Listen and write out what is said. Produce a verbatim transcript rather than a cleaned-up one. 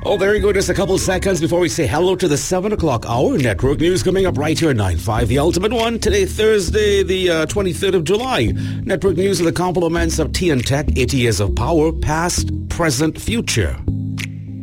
Oh, there you go. Just a couple seconds before we say hello to the seven o'clock hour. Network news coming up right here at nine five. The ultimate one today, Thursday, the uh, twenty-third of July. Network news with the compliments of T N Tech, eighty years of power, past, present, future.